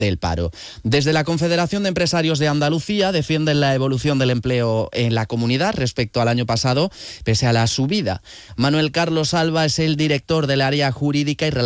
del paro. Desde la Confederación de Empresarios de Andalucía defienden la evolución del empleo en la comunidad respecto al año pasado, pese a la subida. Manuel Carlos Alba es el director del área jurídica y